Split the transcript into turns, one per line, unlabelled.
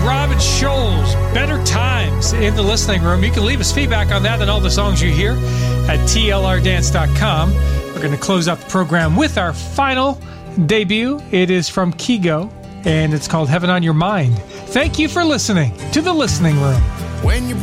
Robin Scholes, Better Times, in the listening room. You can leave us feedback on that and all the songs you hear at tlrdance.com. We're going to close out the program with our final debut. It is from Kygo, and it's called Heaven on Your Mind. Thank you for listening to The Listening Room.
When you